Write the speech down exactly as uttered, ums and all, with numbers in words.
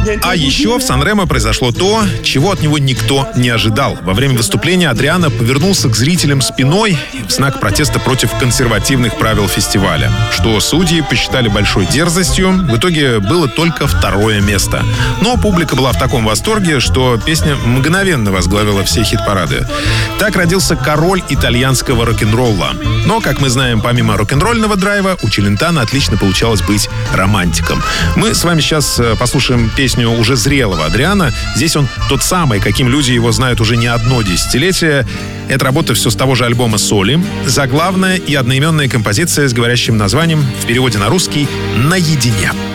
А еще в Сан-Ремо произошло то, чего от него никто не ожидал. Во время выступления Адриано повернулся к зрителям спиной в знак протеста против консервативных правил фестиваля, что судьи посчитали большой дерзостью. В итоге было только второе место. Но публика была в таком восторге, что песня мгновенно возглавила все хит-парады. Так родился король итальянского рок-н-ролла. Но, как мы знаем, помимо рок-н-ролльного драйва, у Челентано отлично получалось быть романтиком. Мы с вами сейчас послушаем песню уже зрелого Адриано. Здесь он тот самый, каким люди его знают уже не одно десятилетие. Эта работа все с того же альбома «Соли». Заглавная и одноименная композиция с говорящим названием, в переводе на русский, «Наедине».